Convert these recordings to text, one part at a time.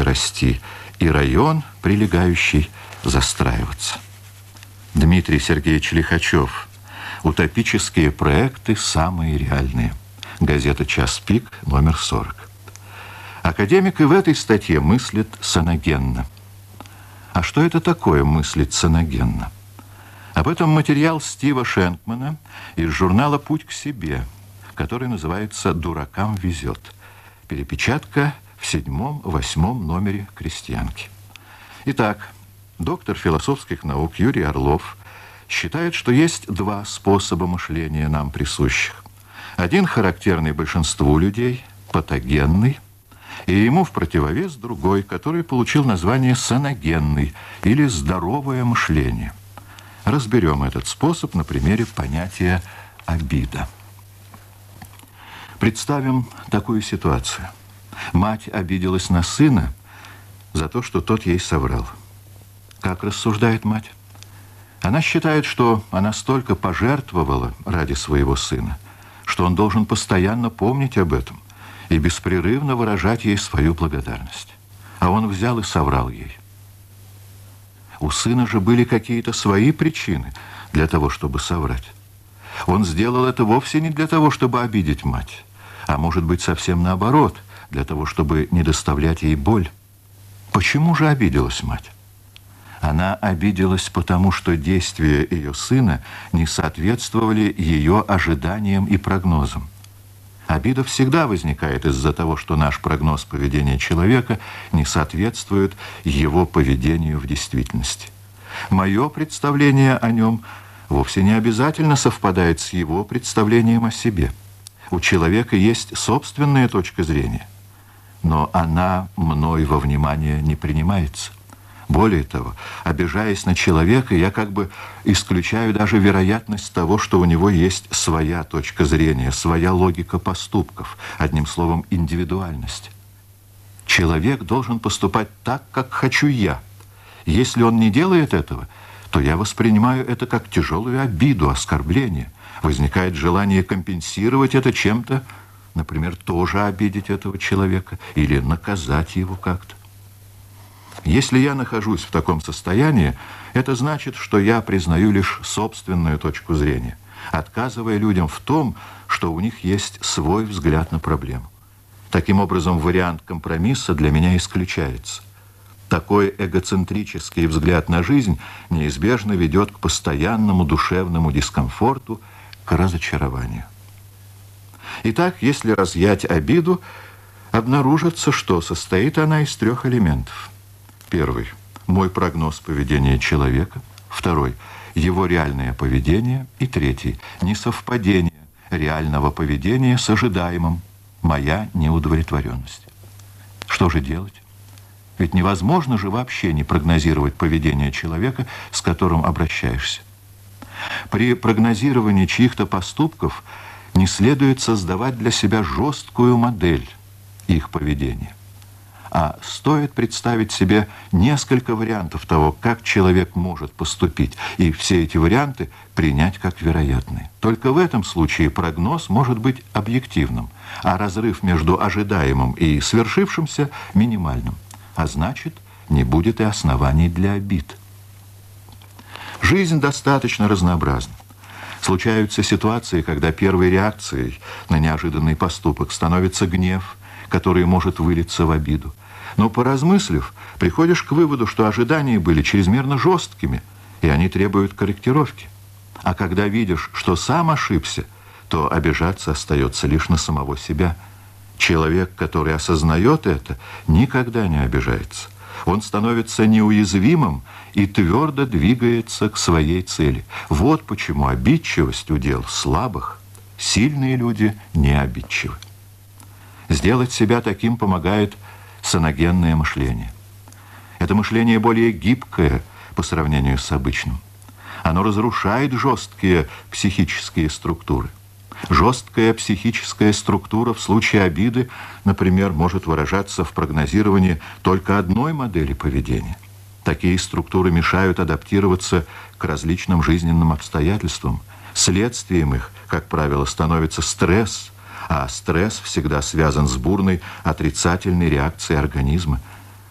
расти, и район, прилегающий, застраиваться. Дмитрий Сергеевич Лихачев. Утопические проекты самые реальные. Газета «Час пик», номер 40. Академик и в этой статье мыслит саногенно. А что это такое мыслить саногенно? Об этом материал Стива Шенкмана из журнала «Путь к себе», который называется «Дуракам везет». Перепечатка в 7-8 номере «Крестьянки». Итак, доктор философских наук Юрий Орлов считает, что есть два способа мышления нам присущих. Один характерный большинству людей, патогенный, и ему в противовес другой, который получил название саногенный или здоровое мышление. Разберем этот способ на примере понятия обида. Представим такую ситуацию. Мать обиделась на сына за то, что тот ей соврал. Как рассуждает мать? Она считает, что она столько пожертвовала ради своего сына, что он должен постоянно помнить об этом и беспрерывно выражать ей свою благодарность. А он взял и соврал ей. У сына же были какие-то свои причины для того, чтобы соврать. Он сделал это вовсе не для того, чтобы обидеть мать, а может быть совсем наоборот, для того, чтобы не доставлять ей боль. Почему же обиделась мать? Она обиделась потому, что действия ее сына не соответствовали ее ожиданиям и прогнозам. Обида всегда возникает из-за того, что наш прогноз поведения человека не соответствует его поведению в действительности. Мое представление о нем вовсе не обязательно совпадает с его представлением о себе. У человека есть собственная точка зрения, но она мной во внимание не принимается. Более того, обижаясь на человека, я как бы исключаю даже вероятность того, что у него есть своя точка зрения, своя логика поступков, одним словом, индивидуальность. Человек должен поступать так, как хочу я. Если он не делает этого, то я воспринимаю это как тяжелую обиду, оскорбление. Возникает желание компенсировать это чем-то, например, тоже обидеть этого человека или наказать его как-то. Если я нахожусь в таком состоянии, это значит, что я признаю лишь собственную точку зрения, отказывая людям в том, что у них есть свой взгляд на проблему. Таким образом, вариант компромисса для меня исключается. Такой эгоцентрический взгляд на жизнь неизбежно ведет к постоянному душевному дискомфорту, к разочарованию. Итак, если разъять обиду, обнаружится, что состоит она из 3 элементов. Первый – мой прогноз поведения человека. Второй – его реальное поведение. И третий – несовпадение реального поведения с ожидаемым, моя неудовлетворенность. Что же делать? Ведь невозможно же вообще не прогнозировать поведение человека, с которым обращаешься. При прогнозировании чьих-то поступков не следует создавать для себя жесткую модель их поведения. А стоит представить себе несколько вариантов того, как человек может поступить, и все эти варианты принять как вероятные. Только в этом случае прогноз может быть объективным, а разрыв между ожидаемым и свершившимся минимальным. А значит, не будет и оснований для обид. Жизнь достаточно разнообразна. Случаются ситуации, когда первой реакцией на неожиданный поступок становится гнев, который может вылиться в обиду. Но, поразмыслив, приходишь к выводу, что ожидания были чрезмерно жесткими, и они требуют корректировки. А когда видишь, что сам ошибся, то обижаться остается лишь на самого себя. Человек, который осознает это, никогда не обижается. Он становится неуязвимым и твердо двигается к своей цели. Вот почему обидчивость удел слабых. Сильные люди не обидчивы. Сделать себя таким помогает саногенное мышление. Это мышление более гибкое по сравнению с обычным. Оно разрушает жесткие психические структуры. Жесткая психическая структура в случае обиды, например, может выражаться в прогнозировании только одной модели поведения. Такие структуры мешают адаптироваться к различным жизненным обстоятельствам. Следствием их, как правило, становится стресс, а стресс всегда связан с бурной отрицательной реакцией организма.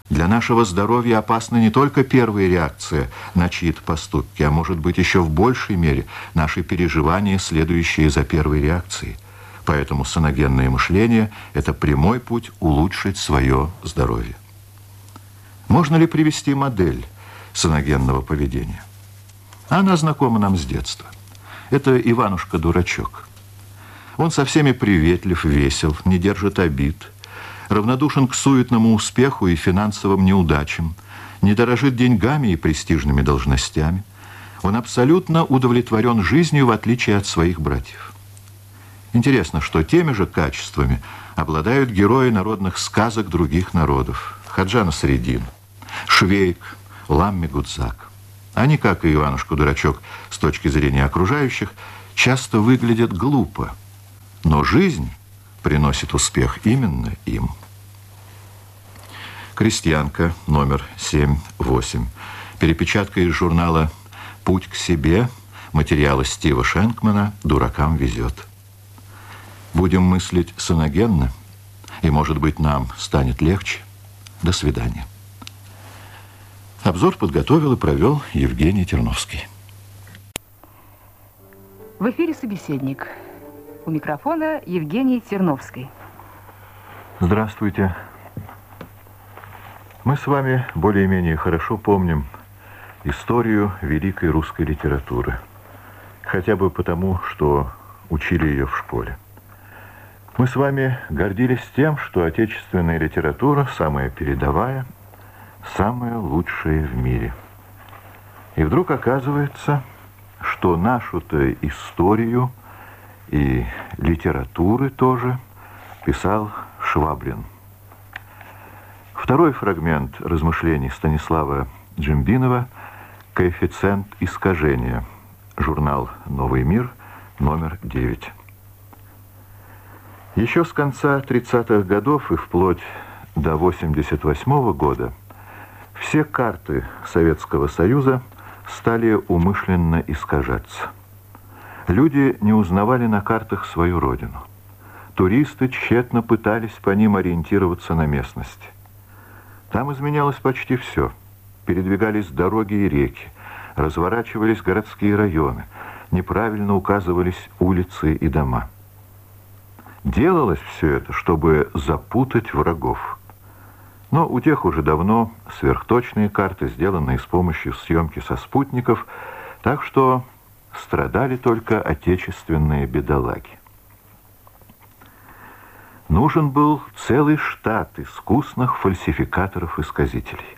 Для нашего здоровья опасна не только первая реакция на чьи-то поступки, а может быть еще в большей мере наши переживания, следующие за первой реакцией. Поэтому саногенное мышление – это прямой путь улучшить свое здоровье. Можно ли привести модель саногенного поведения? Она знакома нам с детства. Это Иванушка-дурачок. Он со всеми приветлив, весел, не держит обид, равнодушен к суетному успеху и финансовым неудачам, не дорожит деньгами и престижными должностями. Он абсолютно удовлетворен жизнью, в отличие от своих братьев. Интересно, что теми же качествами обладают герои народных сказок других народов. Ходжа Насреддин, Швейк, Ламми Гудзак. Они, как и Иванушка-дурачок, с точки зрения окружающих, часто выглядят глупо, но жизнь приносит успех именно им. «Крестьянка», номер 7-8. Перепечатка из журнала «Путь к себе», материалы Стива Шенкмана «Дуракам везет». Будем мыслить саногенно, и, может быть, нам станет легче. До свидания. Обзор подготовил и провел Евгений Терновский. В эфире собеседник. У микрофона Евгений Терновский. Здравствуйте. Мы с вами более-менее хорошо помним историю великой русской литературы. Хотя бы потому, что учили ее в школе. Мы с вами гордились тем, что отечественная литература самая передовая, самая лучшая в мире. И вдруг оказывается, что нашу-то историю и литературы тоже писал Швабрин. Второй фрагмент размышлений Станислава Джембинова «Коэффициент искажения». Журнал «Новый мир», номер 9. Еще с конца 30-х годов и вплоть до 88-го года все карты Советского Союза стали умышленно искажаться. Люди не узнавали на картах свою родину. Туристы тщетно пытались по ним ориентироваться на местности. Там изменялось почти все. Передвигались дороги и реки, разворачивались городские районы, неправильно указывались улицы и дома. Делалось все это, чтобы запутать врагов. Но у тех уже давно сверхточные карты, сделанные с помощью съемки со спутников, так что страдали только отечественные бедолаги. Нужен был целый штат искусных фальсификаторов-исказителей.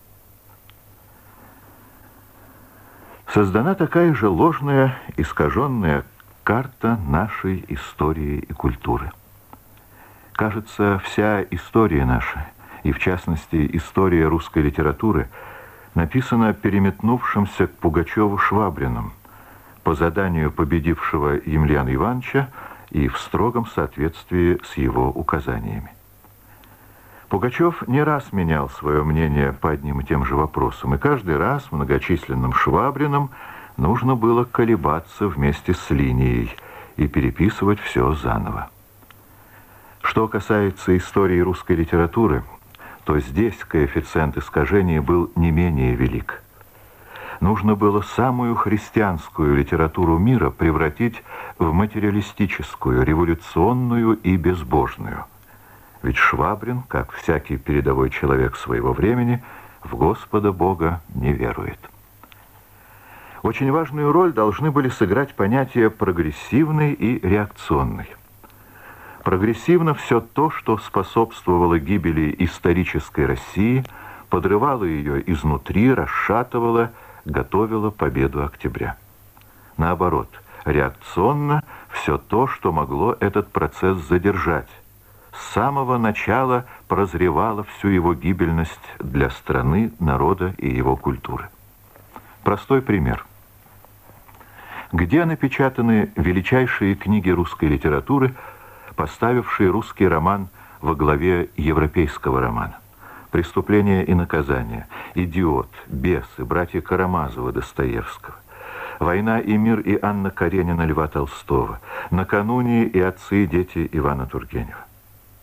Создана такая же ложная, искаженная карта нашей истории и культуры. Кажется, вся история наша, и в частности история русской литературы, написана переметнувшимся к Пугачеву Швабриным по заданию победившего Емельяна Ивановича и в строгом соответствии с его указаниями. Пугачев не раз менял свое мнение по одним и тем же вопросам, и каждый раз многочисленным Швабриным нужно было колебаться вместе с линией и переписывать все заново. Что касается истории русской литературы, то здесь коэффициент искажения был не менее велик. Нужно было самую христианскую литературу мира превратить в материалистическую, революционную и безбожную. Ведь Швабрин, как всякий передовой человек своего времени, в Господа Бога не верует. Очень важную роль должны были сыграть понятия прогрессивный и реакционный. Прогрессивно все то, что способствовало гибели исторической России, подрывало ее изнутри, расшатывало, готовило победу октября. Наоборот, реакционно все то, что могло этот процесс задержать. С самого начала прозревало всю его гибельность для страны, народа и его культуры. Простой пример. Где напечатаны величайшие книги русской литературы, поставившие русский роман во главе европейского романа? «Преступление и наказание», «Идиот», «Бесы», «Братья Карамазовы» Достоевского, «Война и мир» и Анна Каренина Льва Толстого, «Накануне» и «Отцы и дети» Ивана Тургенева.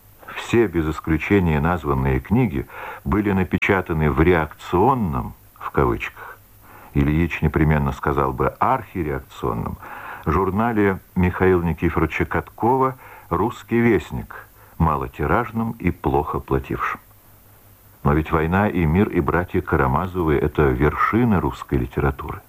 Все, без исключения названные книги, были напечатаны в «реакционном», в кавычках, Ильич непременно сказал бы архиреакционном, журнале Михаила Никифоровича Каткова «Русский вестник», малотиражным и плохо платившим. Но ведь «Война и мир» и «Братья Карамазовы» — это вершины русской литературы.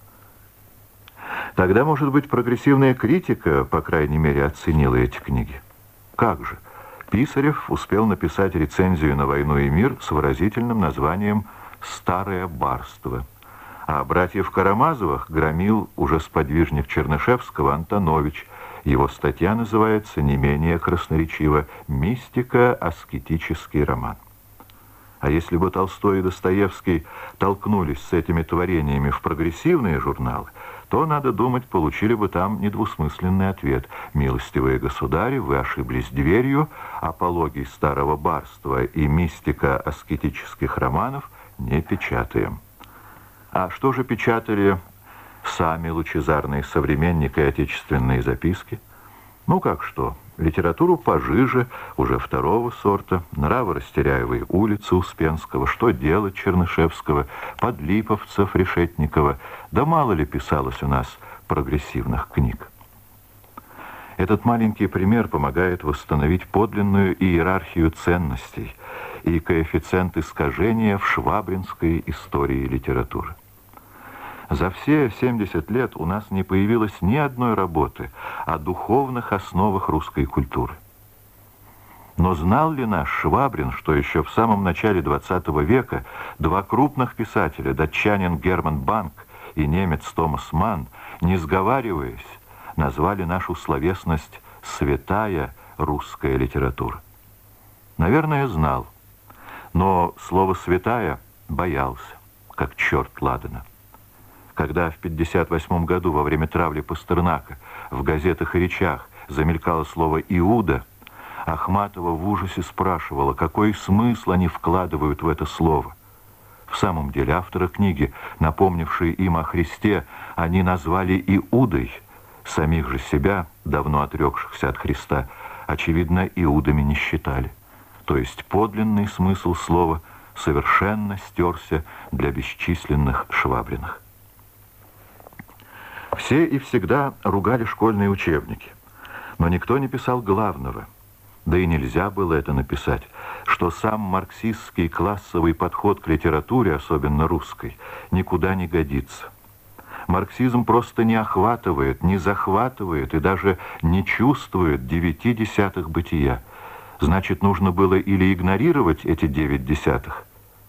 Тогда, может быть, прогрессивная критика, по крайней мере, оценила эти книги. Как же? Писарев успел написать рецензию на «Войну и мир» с выразительным названием «Старое барство». А братьев Карамазовых громил уже сподвижник Чернышевского Антонович. Его статья называется не менее красноречиво «Мистико-аскетический роман». А если бы Толстой и Достоевский толкнулись с этими творениями в прогрессивные журналы, то, надо думать, получили бы там недвусмысленный ответ: «Милостивые государи, вы ошиблись дверью, апологий старого барства и мистико-аскетических романов не печатаем». А что же печатали сами лучезарные современники и отечественные записки? Ну как что? Литературу пожиже, уже второго сорта, нравы Растеряевой улицы Успенского, что делать Чернышевского, Подлиповцев, Решетникова. Да мало ли писалось у нас прогрессивных книг. Этот маленький пример помогает восстановить подлинную иерархию ценностей и коэффициент искажения в швабринской истории литературы. За все 70 лет у нас не появилось ни одной работы о духовных основах русской культуры. Но знал ли наш Швабрин, что еще в самом начале XX века два крупных писателя, датчанин Герман Банк и немец Томас Манн, не сговариваясь, назвали нашу словесность «святая русская литература»? Наверное, знал, но слово «святая» боялся, как черт ладана. Когда в 1958 году во время травли Пастернака в газетах и речах замелькало слово «Иуда», Ахматова в ужасе спрашивала, какой смысл они вкладывают в это слово. В самом деле авторы книги, напомнившие им о Христе, они назвали Иудой, самих же себя, давно отрекшихся от Христа, очевидно, иудами не считали. То есть подлинный смысл слова совершенно стерся для бесчисленных Швабриных. Все и всегда ругали школьные учебники, но никто не писал главного, да и нельзя было это написать, что сам марксистский классовый подход к литературе, особенно русской, никуда не годится. Марксизм просто не охватывает, не захватывает и даже не чувствует 9 десятых бытия. Значит, нужно было или игнорировать эти 9 десятых,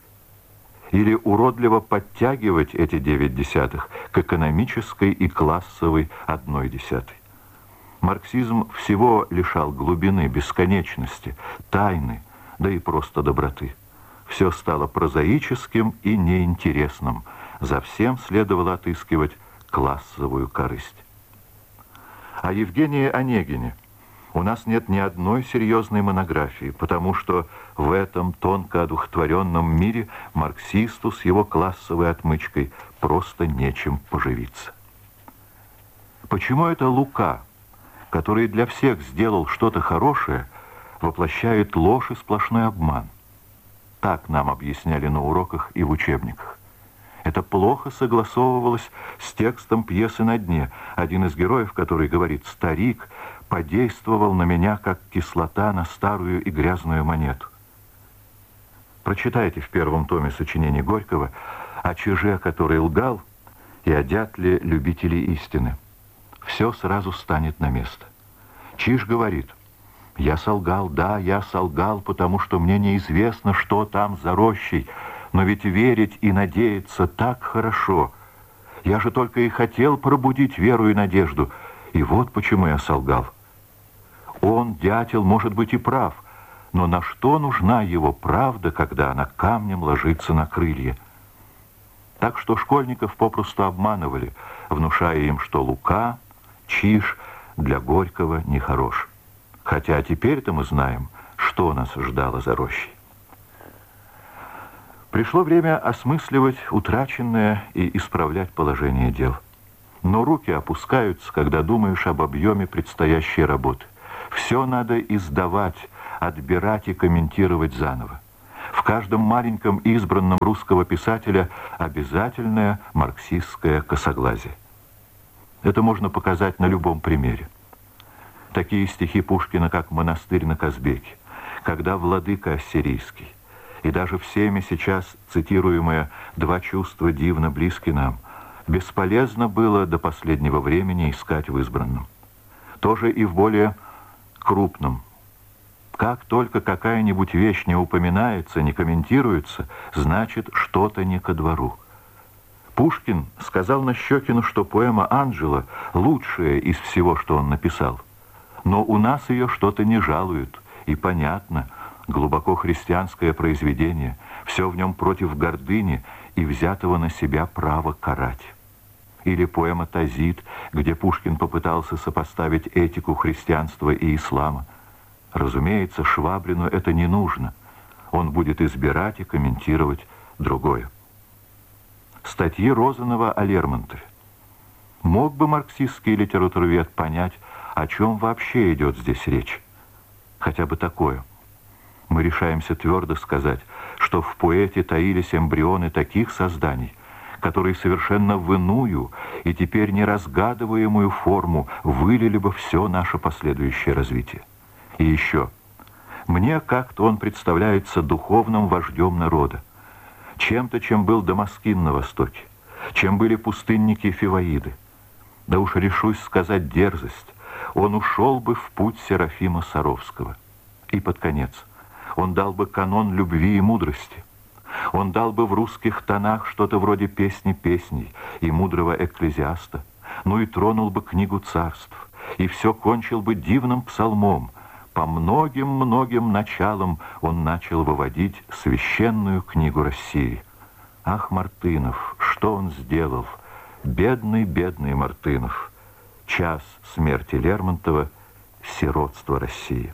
или уродливо подтягивать эти 9 десятых к экономической и классовой 1 десятой. Марксизм всего лишал глубины, бесконечности, тайны, да и просто доброты. Все стало прозаическим и неинтересным. За всем следовало отыскивать классовую корысть. О Евгении Онегине у нас нет ни одной серьезной монографии, потому что в этом тонко одухотворенном мире марксисту с его классовой отмычкой просто нечем поживиться. Почему это Лука, который для всех сделал что-то хорошее, воплощает ложь и сплошной обман? Так нам объясняли на уроках и в учебниках. Это плохо согласовывалось с текстом пьесы «На дне». Один из героев, который говорит: «Старик подействовал на меня, как кислота на старую и грязную монету». Прочитайте в первом томе сочинений Горького о чиже, который лгал, и о дятле любителей истины. Все сразу станет на место. Чиж говорит: «Я солгал, да, я солгал, потому что мне неизвестно, что там за рощей, но ведь верить и надеяться так хорошо. Я же только и хотел пробудить веру и надежду, и вот почему я солгал». Он, дятел, может быть и прав, но на что нужна его правда, когда она камнем ложится на крылья? Так что школьников попросту обманывали, внушая им, что Лука, Чиж для Горького нехорош. Хотя теперь-то мы знаем, что нас ждало за рощей. Пришло время осмысливать утраченное и исправлять положение дел. Но руки опускаются, когда думаешь об объеме предстоящей работы. Все надо издавать, отбирать и комментировать заново. В каждом маленьком избранном русского писателя обязательное марксистское косоглазие. Это можно показать на любом примере. Такие стихи Пушкина, как «Монастырь на Казбеке», «Когда владыка ассирийский», и даже всеми сейчас цитируемые «Два чувства дивно близки нам», бесполезно было до последнего времени искать в избранном. Тоже и в более крупном. Как только какая-нибудь вещь не упоминается, не комментируется, значит, что-то не ко двору. Пушкин сказал Нащекину, что поэма «Анджело» лучшая из всего, что он написал. Но у нас ее что-то не жалуют, и понятно, глубоко христианское произведение, все в нем против гордыни и взятого на себя права карать. Или поэма «Тазид», где Пушкин попытался сопоставить этику христианства и ислама. Разумеется, Швабрину это не нужно. Он будет избирать и комментировать другое. Статьи Розанова о Лермонтове. Мог бы марксистский литературовед понять, о чем вообще идет здесь речь? Хотя бы такое. Мы решаемся твердо сказать, что в поэте таились эмбрионы таких созданий, которые совершенно в иную и теперь неразгадываемую форму вылили бы все наше последующее развитие. И еще. Мне как-то он представляется духовным вождем народа, чем-то, чем был Дамаскин на Востоке, чем были пустынники Фиваиды. Да уж решусь сказать дерзость, он ушел бы в путь Серафима Саровского. И под конец он дал бы канон любви и мудрости. Он дал бы в русских тонах что-то вроде песни песней и мудрого экклезиаста, ну и тронул бы книгу царств, и все кончил бы дивным псалмом. По многим-многим началам он начал выводить священную книгу России. Ах, Мартынов, что он сделал? Бедный, бедный Мартынов. Час смерти Лермонтова, сиротство России.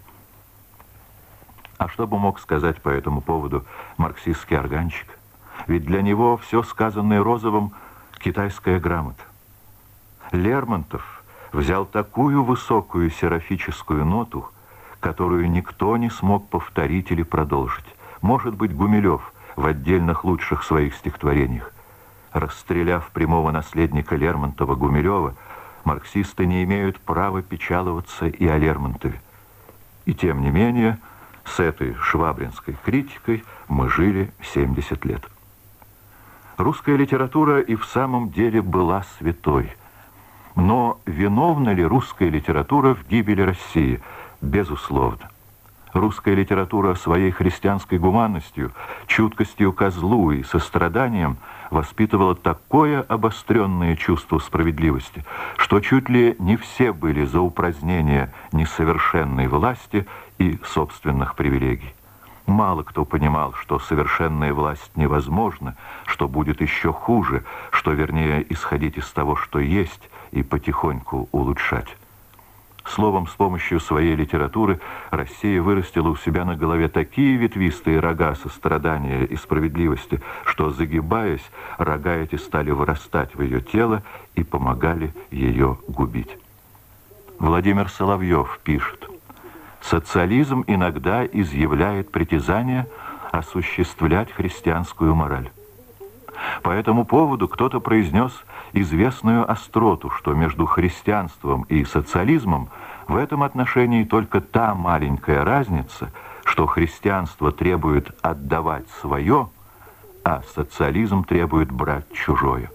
А что бы мог сказать по этому поводу марксистский органчик? Ведь для него все сказанное Розовым — китайская грамота. Лермонтов взял такую высокую серафическую ноту, которую никто не смог повторить или продолжить. Может быть, Гумилев в отдельных лучших своих стихотворениях. Расстреляв прямого наследника Лермонтова Гумилева, марксисты не имеют права печаловаться и о Лермонтове. И тем не менее, с этой швабринской критикой мы жили 70 лет. Русская литература и в самом деле была святой. Но виновна ли русская литература в гибели России? Безусловно. Русская литература своей христианской гуманностью, чуткостью ко злу и состраданием воспитывала такое обостренное чувство справедливости, что чуть ли не все были за упразднение несовершенной власти и собственных привилегий. Мало кто понимал, что совершенная власть невозможна, что будет еще хуже, что, вернее, исходить из того, что есть, и потихоньку улучшать. Словом, с помощью своей литературы Россия вырастила у себя на голове такие ветвистые рога сострадания и справедливости, что, загибаясь, рога эти стали вырастать в ее тело и помогали ее губить. Владимир Соловьев пишет: «Социализм иногда изъявляет притязание осуществлять христианскую мораль. По этому поводу кто-то произнес известную остроту, что между христианством и социализмом в этом отношении только та маленькая разница, что христианство требует отдавать свое, а социализм требует брать чужое».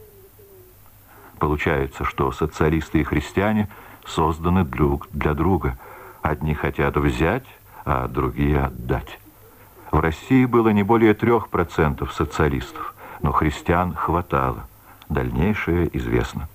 Получается, что социалисты и христиане созданы друг для друга. Одни хотят взять, а другие отдать. В России было не более 3% социалистов, но христиан хватало. Дальнейшее известно.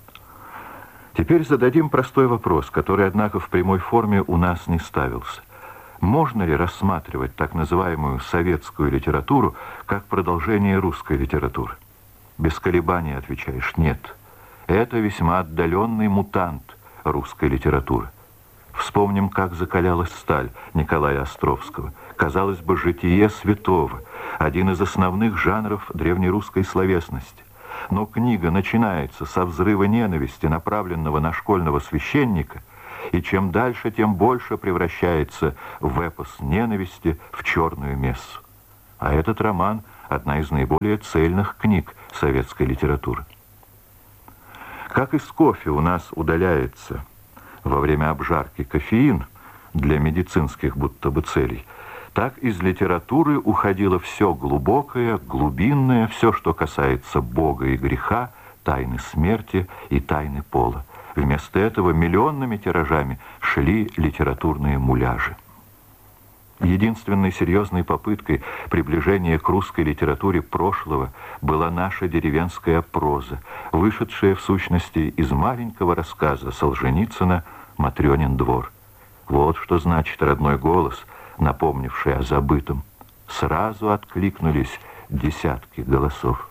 Теперь зададим простой вопрос, который, однако, в прямой форме у нас не ставился. Можно ли рассматривать так называемую советскую литературу как продолжение русской литературы? Без колебаний отвечаешь: нет. Это весьма отдаленный мутант русской литературы. Вспомним, как закалялась сталь Николая Островского. Казалось бы, житие святого, один из основных жанров древнерусской словесности. Но книга начинается со взрыва ненависти, направленного на школьного священника, и чем дальше, тем больше превращается в эпос ненависти, в черную мессу. А этот роман – одна из наиболее цельных книг советской литературы. Как из кофе у нас удаляется во время обжарки кофеин для медицинских будто бы целей, так из литературы уходило все глубокое, глубинное, все, что касается Бога и греха, тайны смерти и тайны пола. Вместо этого миллионными тиражами шли литературные муляжи. Единственной серьезной попыткой приближения к русской литературе прошлого была наша деревенская проза, вышедшая в сущности из маленького рассказа Солженицына «Матрёнин двор». Вот что значит родной голос, напомнивший о забытом. Сразу откликнулись десятки голосов.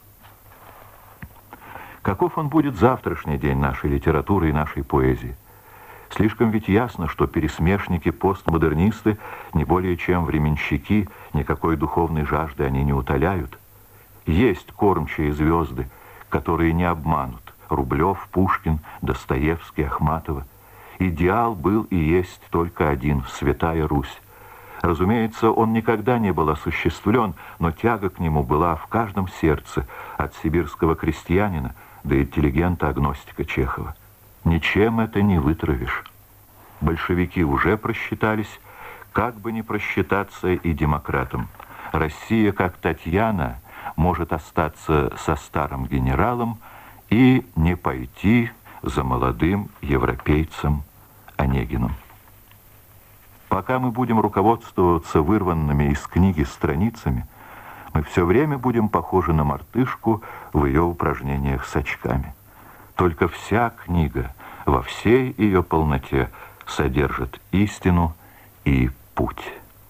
Каков он будет завтрашний день нашей литературы и нашей поэзии? Слишком ведь ясно, что пересмешники-постмодернисты не более чем временщики, никакой духовной жажды они не утоляют. Есть кормчие звезды, которые не обманут. Рублев, Пушкин, Достоевский, Ахматова. Идеал был и есть только один – Святая Русь. Разумеется, он никогда не был осуществлен, но тяга к нему была в каждом сердце, от сибирского крестьянина до интеллигента-агностика Чехова. Ничем это не вытравишь. Большевики уже просчитались, как бы не просчитаться и демократам. Россия, как Татьяна, может остаться со старым генералом и не пойти за молодым европейцем Онегиным. Пока мы будем руководствоваться вырванными из книги страницами, мы все время будем похожи на мартышку в ее упражнениях с очками. Только вся книга во всей ее полноте содержит истину и путь.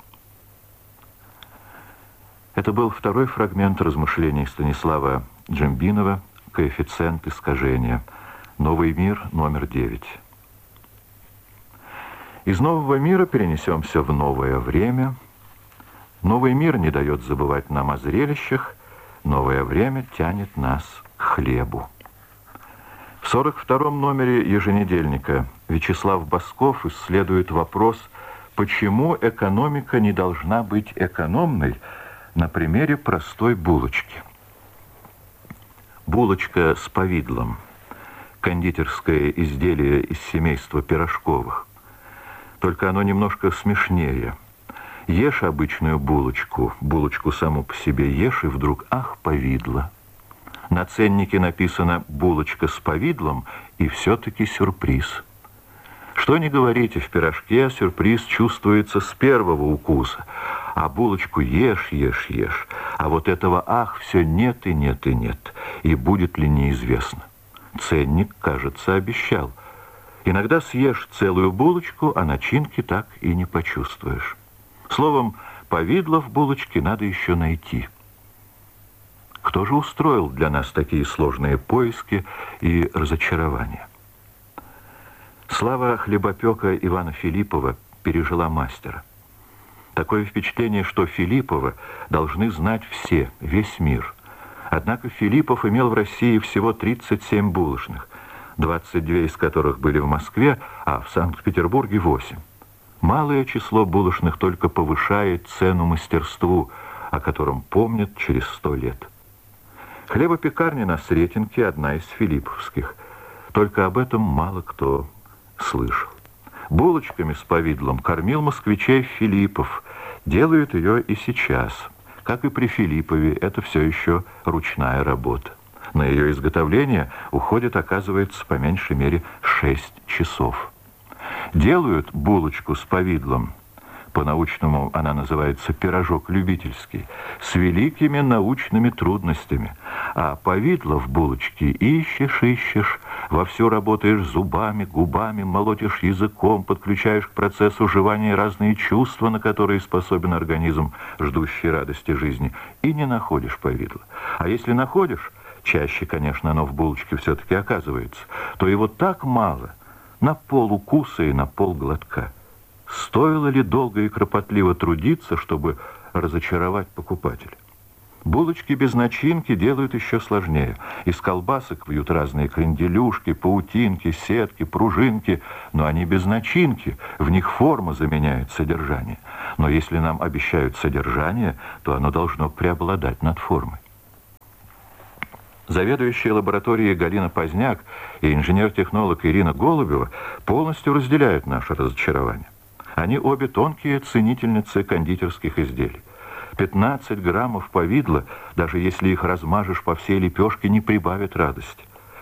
Это был второй фрагмент размышлений Станислава Джембинова «Коэффициент искажения». Новый мир, номер 9. Из нового мира перенесемся в новое время. Новый мир не дает забывать нам о зрелищах, новое время тянет нас к хлебу. В 42-м номере еженедельника Вячеслав Босков исследует вопрос, почему экономика не должна быть экономной, на примере простой булочки. Булочка с повидлом, кондитерское изделие из семейства пирожковых. Только оно немножко смешнее. Ешь обычную булочку, булочку саму по себе ешь, и вдруг, ах, повидло. На ценнике написано «булочка с повидлом», и все-таки сюрприз. Что ни говорите, в пирожке сюрприз чувствуется с первого укуса, а булочку ешь, ешь, ешь, а вот этого «ах» все нет и нет и нет, и будет ли неизвестно. Ценник, кажется, обещал. Иногда съешь целую булочку, а начинки так и не почувствуешь. Словом, повидло в булочке надо еще найти. Кто же устроил для нас такие сложные поиски и разочарования? Слава хлебопека Ивана Филиппова пережила мастера. Такое впечатление, что Филиппова должны знать все, весь мир. Однако Филиппов имел в России всего 37 булочных, 22 из которых были в Москве, а в Санкт-Петербурге 8. Малое число булочных только повышает цену мастерству, о котором помнят через 100 лет. Хлебопекарня на Сретенке одна из филипповских. Только об этом мало кто слышал. Булочками с повидлом кормил москвичей Филиппов. Делают ее и сейчас. Как и при Филиппове, это все еще ручная работа. На ее изготовление уходит, оказывается, по меньшей мере 6 часов. Делают булочку с повидлом, по-научному она называется пирожок любительский, с великими научными трудностями. А повидло в булочке ищешь, вовсю работаешь зубами, губами, молотишь языком, подключаешь к процессу жевания разные чувства, на которые способен организм, ждущий радости жизни, и не находишь повидло. А если находишь, чаще, конечно, оно в булочке все-таки оказывается, то его так мало, на полукуса и на полглотка. Стоило ли долго и кропотливо трудиться, чтобы разочаровать покупателя? Булочки без начинки делают еще сложнее. Из колбасок вьют разные кренделюшки, паутинки, сетки, пружинки, но они без начинки, в них форма заменяет содержание. Но если нам обещают содержание, то оно должно преобладать над формой. Заведующая лабораторией Галина Поздняк и инженер-технолог Ирина Голубева полностью разделяют наше разочарование. Они обе тонкие ценительницы кондитерских изделий. 15 граммов повидла, даже если их размажешь по всей лепешке, не прибавит радости.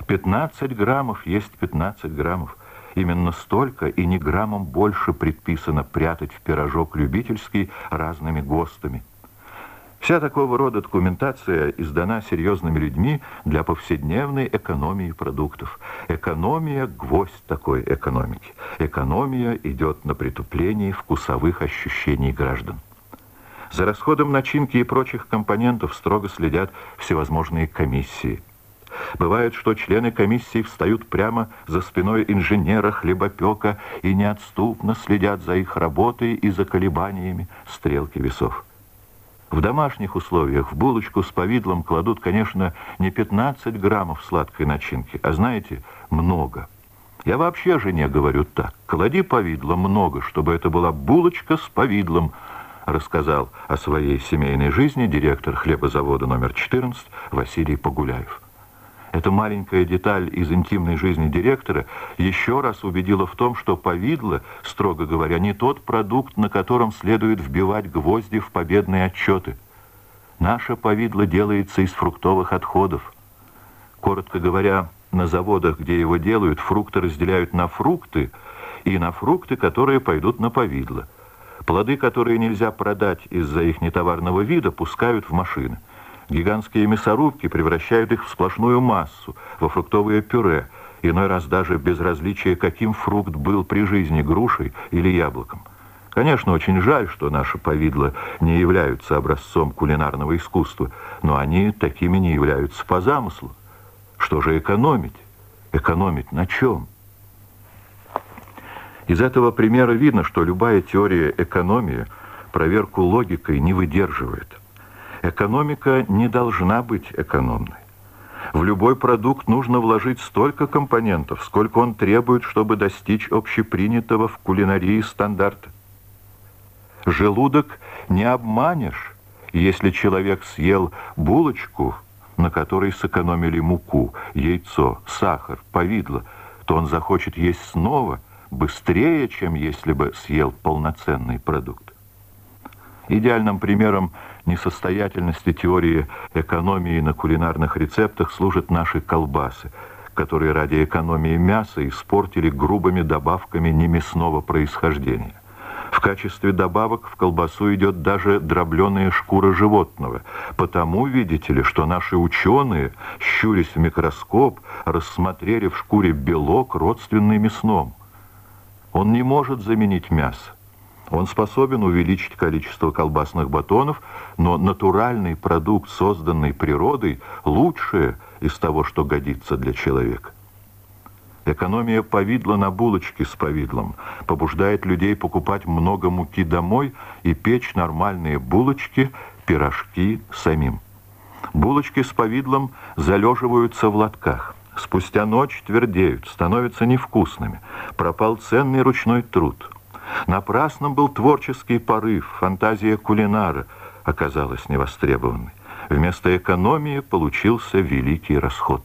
15 граммов есть 15 граммов. Именно столько и ни граммом больше предписано прятать в пирожок любительский разными ГОСТами. Вся такого рода документация издана серьезными людьми для повседневной экономии продуктов. Экономия – гвоздь такой экономики. Экономия идет на притупление вкусовых ощущений граждан. За расходом начинки и прочих компонентов строго следят всевозможные комиссии. Бывает, что члены комиссии встают прямо за спиной инженера-хлебопека и неотступно следят за их работой и за колебаниями стрелки весов. В домашних условиях в булочку с повидлом кладут, конечно, не 15 граммов сладкой начинки, а, знаете, много. Я вообще жене говорю так: клади повидла много, чтобы это была булочка с повидлом, рассказал о своей семейной жизни директор хлебозавода номер 14 Василий Погуляев. Эта маленькая деталь из интимной жизни директора еще раз убедила в том, что повидло, строго говоря, не тот продукт, на котором следует вбивать гвозди в победные отчеты. Наше повидло делается из фруктовых отходов. Коротко говоря, на заводах, где его делают, фрукты разделяют на фрукты и на фрукты, которые пойдут на повидло. Плоды, которые нельзя продать из-за их нетоварного вида, пускают в машины. Гигантские мясорубки превращают их в сплошную массу, во фруктовое пюре, иной раз даже без различия, каким фрукт был при жизни, грушей или яблоком. Конечно, очень жаль, что наши повидла не являются образцом кулинарного искусства, но они такими не являются по замыслу. Что же экономить? Экономить на чем? Из этого примера видно, что любая теория экономии проверку логикой не выдерживает. Экономика не должна быть экономной. В любой продукт нужно вложить столько компонентов, сколько он требует, чтобы достичь общепринятого в кулинарии стандарта. Желудок не обманешь, если человек съел булочку, на которой сэкономили муку, яйцо, сахар, повидло, то он захочет есть снова, быстрее, чем если бы съел полноценный продукт. Идеальным примером несостоятельности теории экономии на кулинарных рецептах служат наши колбасы, которые ради экономии мяса испортили грубыми добавками немясного происхождения. В качестве добавок в колбасу идет даже дробленая шкура животного. Потому, видите ли, что наши ученые, щурясь в микроскоп, рассмотрели в шкуре белок, родственный мясному. Он не может заменить мясо. Он способен увеличить количество колбасных батонов, но натуральный продукт, созданный природой, лучшее из того, что годится для человека. Экономия повидла на булочки с повидлом побуждает людей покупать много муки домой и печь нормальные булочки, пирожки самим. Булочки с повидлом залеживаются в лотках. Спустя ночь твердеют, становятся невкусными. Пропал ценный ручной труд. Напрасным был творческий порыв, фантазия кулинара оказалась невостребованной. Вместо экономии получился великий расход.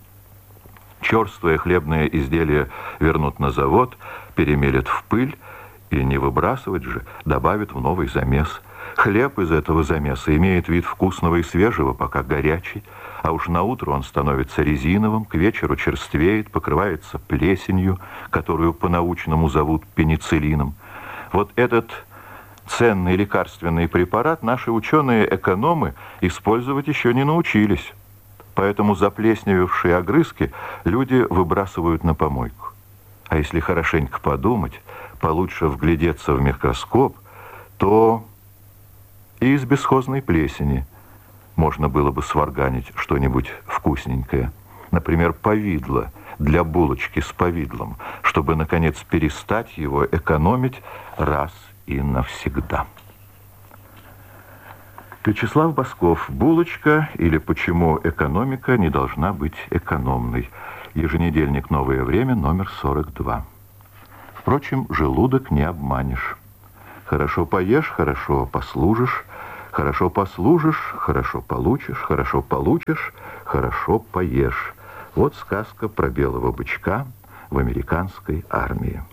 Черствое хлебное изделие вернут на завод, перемелят в пыль, и не выбрасывать же, добавят в новый замес. Хлеб из этого замеса имеет вид вкусного и свежего, пока горячий, а уж наутро он становится резиновым, к вечеру черствеет, покрывается плесенью, которую по-научному зовут пенициллином. Вот этот ценный лекарственный препарат наши ученые-экономы использовать еще не научились. Поэтому заплесневевшие огрызки люди выбрасывают на помойку. А если хорошенько подумать, получше вглядеться в микроскоп, то и из бесхозной плесени можно было бы сварганить что-нибудь вкусненькое. Например, повидло для булочки с повидлом, чтобы, наконец, перестать его экономить раз и навсегда. Вячеслав Босков. Булочка или почему экономика не должна быть экономной. Еженедельник «Новое время», номер 42. Впрочем, желудок не обманешь. Хорошо поешь, хорошо послужишь, хорошо послужишь, хорошо получишь, хорошо получишь, хорошо поешь. Вот сказка про белого бычка в американской армии.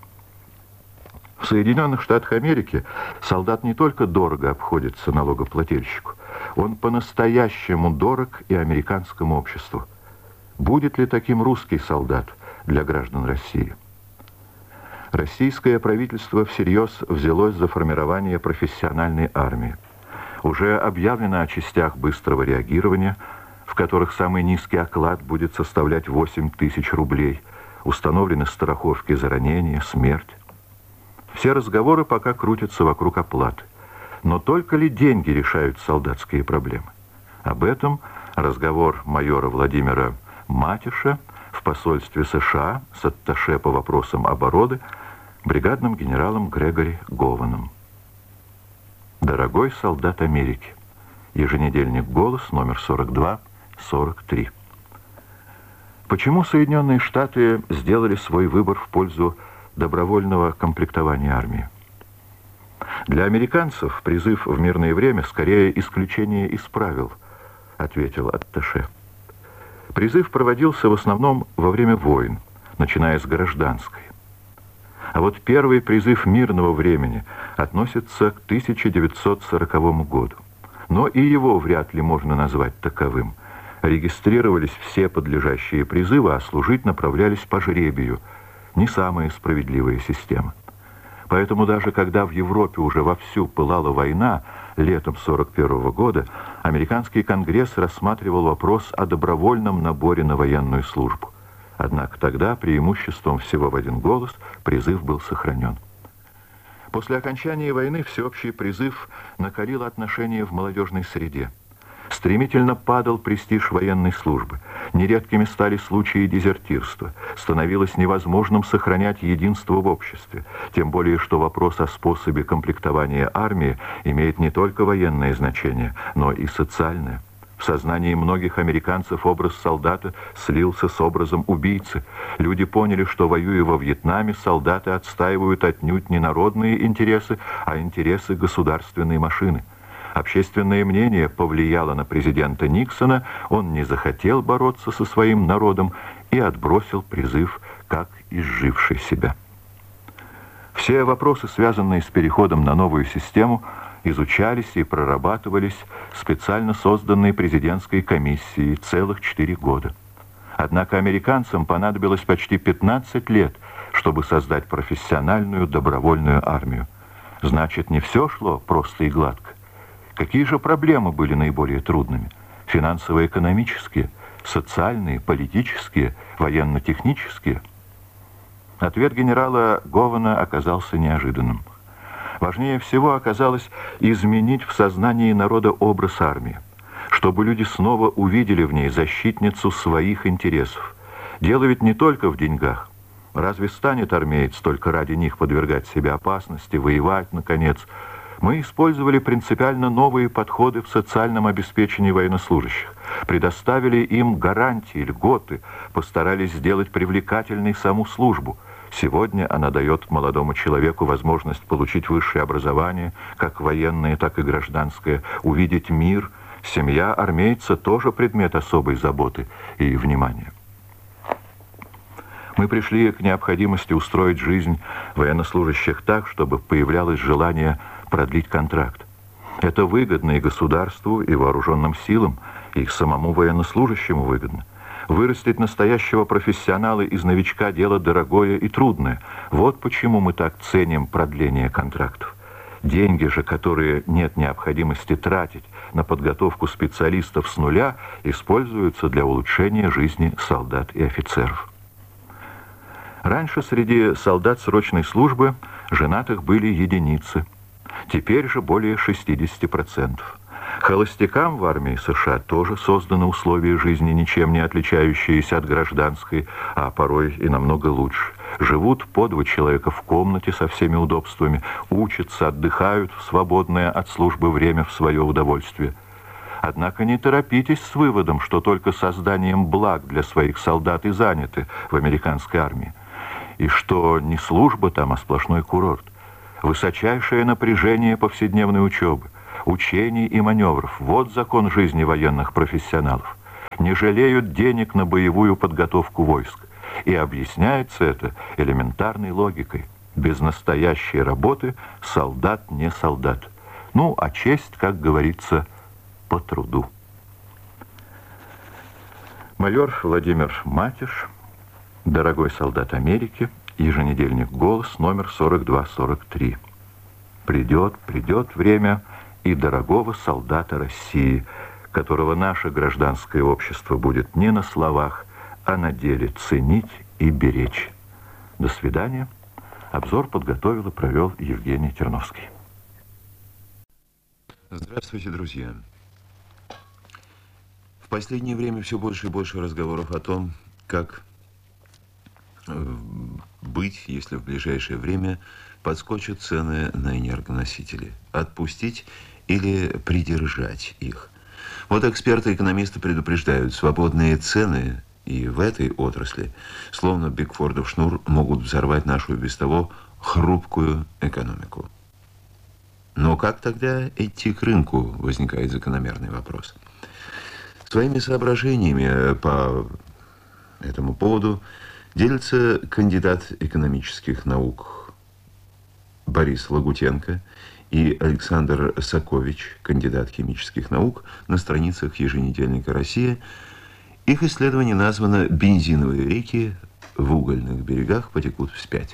В Соединенных Штатах Америки солдат не только дорого обходится налогоплательщику, он по-настоящему дорог и американскому обществу. Будет ли таким русский солдат для граждан России? Российское правительство всерьез взялось за формирование профессиональной армии. Уже объявлено о частях быстрого реагирования, в которых самый низкий оклад будет составлять 8 тысяч рублей. Установлены страховки за ранение, смерть. Все разговоры пока крутятся вокруг оплаты. Но только ли деньги решают солдатские проблемы? Об этом разговор майора Владимира Матиша в посольстве США с атташе по вопросам обороны бригадным генералом Грегори Гованом. Дорогой солдат Америки. Еженедельник «Голос», номер 42-43. Почему Соединенные Штаты сделали свой выбор в пользу добровольного комплектования армии? Для американцев призыв в мирное время скорее исключение из правил, ответил атташе. Призыв проводился в основном во время войн, начиная с гражданской. А вот первый призыв мирного времени относится к 1940 году. Но и его вряд ли можно назвать таковым. Регистрировались все подлежащие призывы, а служить направлялись по жребию. Не самая справедливая система. Поэтому даже когда в Европе уже вовсю пылала война, летом 1941 года, американский конгресс рассматривал вопрос о добровольном наборе на военную службу. Однако тогда преимуществом всего в один голос призыв был сохранен. После окончания войны всеобщий призыв накалил отношения в молодежной среде. Стремительно падал престиж военной службы. Нередкими стали случаи дезертирства. Становилось невозможным сохранять единство в обществе. Тем более, что вопрос о способе комплектования армии имеет не только военное значение, но и социальное. В сознании многих американцев образ солдата слился с образом убийцы. Люди поняли, что, воюя во Вьетнаме, солдаты отстаивают отнюдь не народные интересы, а интересы государственной машины. Общественное мнение повлияло на президента Никсона, он не захотел бороться со своим народом и отбросил призыв как изживший себя. Все вопросы, связанные с переходом на новую систему, изучались и прорабатывались специально созданной президентской комиссией целых 4 года. Однако американцам понадобилось почти 15 лет, чтобы создать профессиональную добровольную армию. Значит, не все шло просто и гладко. Какие же проблемы были наиболее трудными? Финансово-экономические, социальные, политические, военно-технические? Ответ генерала Гована оказался неожиданным. Важнее всего оказалось изменить в сознании народа образ армии, чтобы люди снова увидели в ней защитницу своих интересов. Дело ведь не только в деньгах. Разве станет армеец только ради них подвергать себя опасности, воевать, наконец? Мы использовали принципиально новые подходы в социальном обеспечении военнослужащих, предоставили им гарантии, льготы, постарались сделать привлекательной саму службу. Сегодня она дает молодому человеку возможность получить высшее образование, как военное, так и гражданское, увидеть мир. Семья армейца тоже предмет особой заботы и внимания. Мы пришли к необходимости устроить жизнь военнослужащих так, чтобы появлялось желание продлить контракт. Это выгодно и государству, и вооруженным силам, и самому военнослужащему выгодно. Вырастить настоящего профессионала из новичка – дело дорогое и трудное. Вот почему мы так ценим продление контрактов. Деньги же, которые нет необходимости тратить на подготовку специалистов с нуля, используются для улучшения жизни солдат и офицеров. Раньше среди солдат срочной службы женатых были единицы. Теперь же более 60%. Холостякам в армии США тоже созданы условия жизни, ничем не отличающиеся от гражданской, а порой и намного лучше. живут по 2 человека в комнате со всеми удобствами, учатся, отдыхают в свободное от службы время в свое удовольствие. Однако не торопитесь с выводом, что только созданием благ для своих солдат и заняты в американской армии, и что не служба там, а сплошной курорт. Высочайшее напряжение повседневной учебы, учений и маневров – вот закон жизни военных профессионалов. Не жалеют денег на боевую подготовку войск. И объясняется это элементарной логикой. Без настоящей работы солдат не солдат. Ну, а честь, как говорится, по труду. Майор Владимир Матиш, дорогой солдат Америки, еженедельник «Голос», номер 4243. Придет время и дорогого солдата России, которого наше гражданское общество будет не на словах, а на деле ценить и беречь. До свидания. Обзор подготовил и провел Евгений Терновский. Здравствуйте, друзья. В последнее время все больше и больше разговоров о том, как быть, если в ближайшее время подскочат цены на энергоносители. Отпустить или придержать их. Вот эксперты-экономисты предупреждают, свободные цены и в этой отрасли, словно Бигфордов шнур, могут взорвать нашу и без того хрупкую экономику. Но как тогда идти к рынку, возникает закономерный вопрос. Своими соображениями по этому поводу делится кандидат экономических наук Борис Лагутенко и Александр Сакович, кандидат химических наук, на страницах еженедельника «Россия». Их исследование названо «Бензиновые реки в угольных берегах потекут вспять».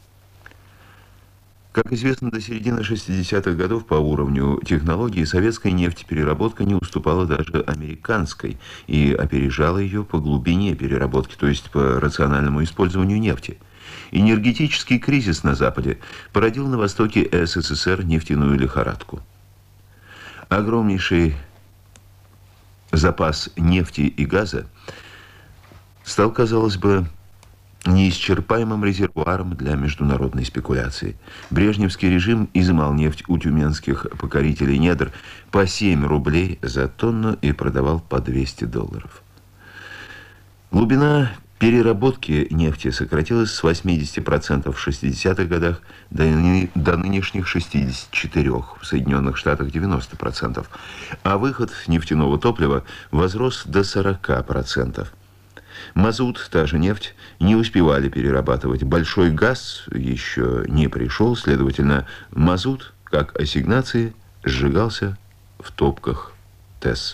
Как известно, до середины 60-х годов по уровню технологий советская нефтепереработка не уступала даже американской и опережала ее по глубине переработки, то есть по рациональному использованию нефти. Энергетический кризис на Западе породил на востоке СССР нефтяную лихорадку. Огромнейший запас нефти и газа стал, казалось бы, неисчерпаемым резервуаром для международной спекуляции. Брежневский режим изымал нефть у тюменских покорителей недр по 7 рублей за тонну и продавал по $200. Глубина переработки нефти сократилась с 80% в 60-х годах до нынешних 64%, в Соединенных Штатах 90%, а выход нефтяного топлива возрос до 40%. Мазут, та же нефть, не успевали перерабатывать. Большой газ еще не пришел, следовательно, мазут, как ассигнации, сжигался в топках ТЭС.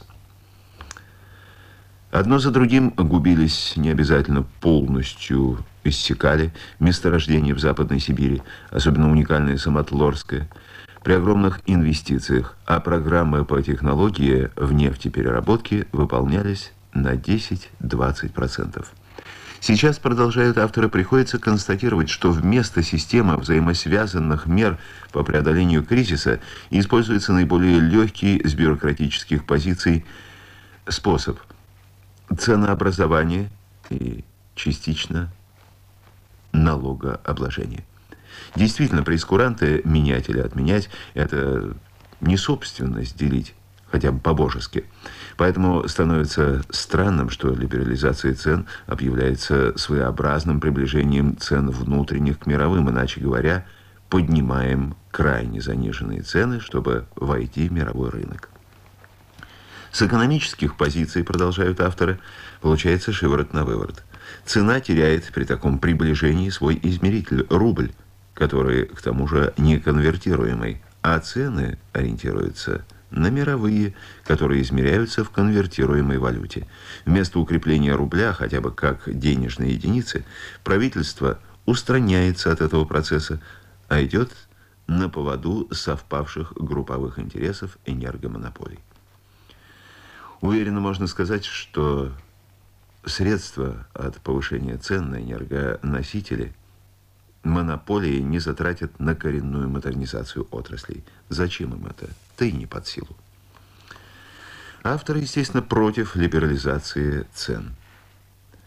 Одно за другим губились, не обязательно полностью иссякали, месторождения в Западной Сибири, особенно уникальное Самотлорское, при огромных инвестициях, а программы по технологии в нефтепереработке выполнялись на 10-20%. Сейчас, продолжают авторы, приходится констатировать, что вместо системы взаимосвязанных мер по преодолению кризиса используется наиболее легкий с бюрократических позиций способ ценообразования и частично налогообложения. Действительно, прейскуранты менять или отменять – это не собственность делить, хотя бы по-божески. Поэтому становится странным, что либерализация цен объявляется своеобразным приближением цен внутренних к мировым, иначе говоря, поднимаем крайне заниженные цены, чтобы войти в мировой рынок. С экономических позиций, продолжают авторы, получается шиворот на выворот. Цена теряет при таком приближении свой измеритель – рубль, который, к тому же, неконвертируемый, а цены ориентируются на мировые, которые измеряются в конвертируемой валюте. Вместо укрепления рубля, хотя бы как денежной единицы, правительство устраняется от этого процесса, а идет на поводу совпавших групповых интересов энергомонополий. Уверенно можно сказать, что средства от повышения цен на энергоносители монополии не затратят на коренную модернизацию отраслей. Зачем им это? Да и не под силу. Авторы, естественно, против либерализации цен.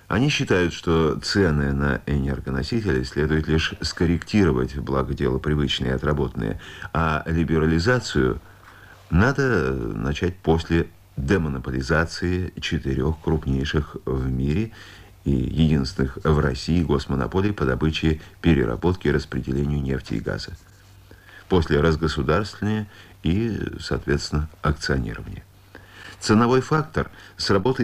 Они считают, что цены на энергоносители следует лишь скорректировать, благо дело привычные и отработанные, а либерализацию надо начать после демонополизации 4 крупнейших в мире и единственных в России госмонополий по добыче, переработке и распределению нефти и газа. После разгосударствления и, соответственно, акционирования. Ценовой фактор сработает